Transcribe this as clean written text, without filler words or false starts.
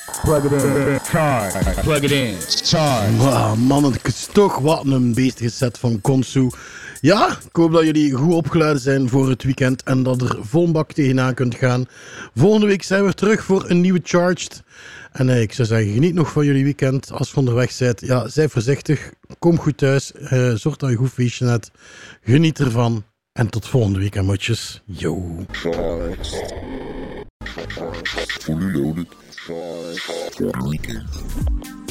Plug it in. Charge. Plug it in. Charge. Ah, man, het is toch wat een beestige set van Konsu. Ja, ik hoop dat jullie goed opgeladen zijn voor het weekend en dat er vol bak tegenaan kunt gaan. Volgende week zijn we terug voor een nieuwe Charged. En ik zou zeggen, geniet nog van jullie weekend. Als je onderweg bent, ja, zij voorzichtig. Kom goed thuis. Zorg dat je een goed feestje hebt. Geniet ervan. En tot volgende week, motjes. Yo. Fully loaded. Weekend.